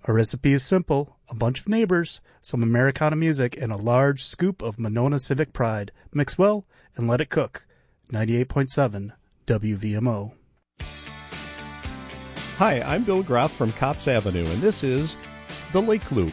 Our recipe is simple: a bunch of neighbors, some Americana music, and a large scoop of Monona Civic Pride. Mix well and let it cook. 98.7 WVMO. Hi, I'm Bill Groff from Cops Avenue, and this is The Lake Loop.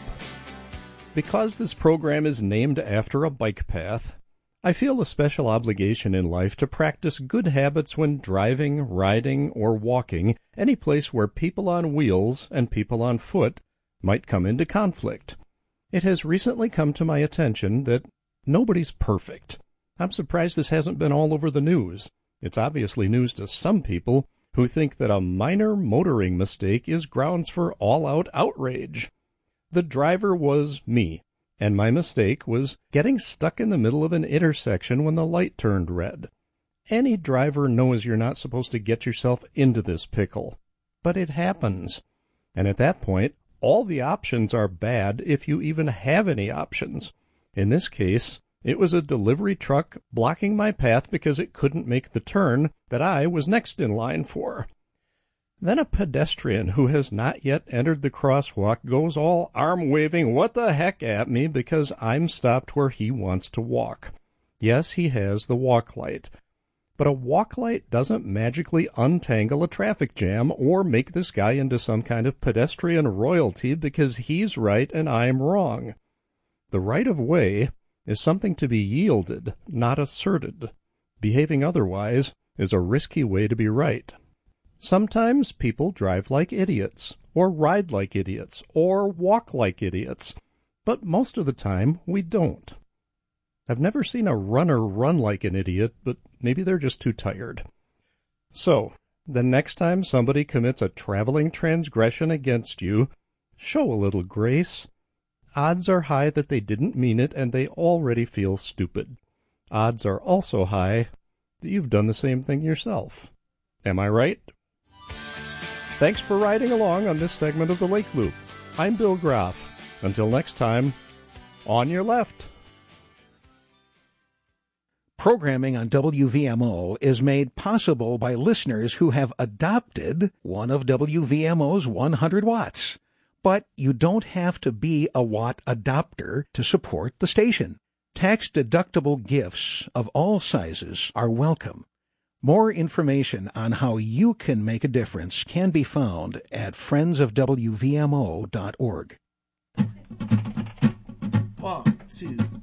Because this program is named after a bike path, I feel a special obligation in life to practice good habits when driving, riding, or walking any place where people on wheels and people on foot might come into conflict. It has recently come to my attention that nobody's perfect. I'm surprised this hasn't been all over the news. It's obviously news to some people who think that a minor motoring mistake is grounds for all-out outrage. The driver was me, and my mistake was getting stuck in the middle of an intersection when the light turned red. Any driver knows you're not supposed to get yourself into this pickle, but it happens. And at that point, all the options are bad if you even have any options. In this case, it was a delivery truck blocking my path because it couldn't make the turn that I was next in line for. Then a pedestrian who has not yet entered the crosswalk goes all arm-waving what the heck at me because I'm stopped where he wants to walk. Yes, he has the walk light. But a walk light doesn't magically untangle a traffic jam or make this guy into some kind of pedestrian royalty because he's right and I'm wrong. The right of way is something to be yielded, not asserted. Behaving otherwise is a risky way to be right. Sometimes people drive like idiots, or ride like idiots, or walk like idiots, but most of the time we don't. I've never seen a runner run like an idiot, but maybe they're just too tired. So, the next time somebody commits a traveling transgression against you, show a little grace. Odds are high that they didn't mean it and they already feel stupid. Odds are also high that you've done the same thing yourself. Am I right? Thanks for riding along on this segment of the Lake Loop. I'm Bill Groff. Until next time, on your left. Programming on WVMO is made possible by listeners who have adopted one of WVMO's 100 watts. But you don't have to be a watt adopter to support the station. Tax-deductible gifts of all sizes are welcome. More information on how you can make a difference can be found at friendsofwvmo.org. 1, 2,